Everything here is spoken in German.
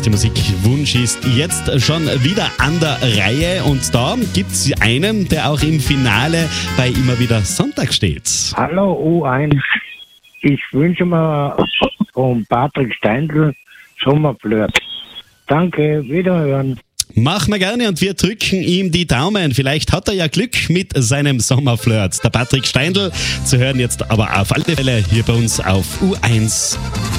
persönliche Musikwunsch ist jetzt schon wieder an der Reihe und da gibt es einen, der auch im Finale bei Immer wieder Sonntag steht. Hallo U1, ich wünsche mir von Patrick Steindl Sommerflirt. Danke, wiederhören. Machen wir gerne und wir drücken ihm die Daumen. Vielleicht hat er ja Glück mit seinem Sommerflirt. Der Patrick Steindl zu hören jetzt aber auf alle Fälle hier bei uns auf U1.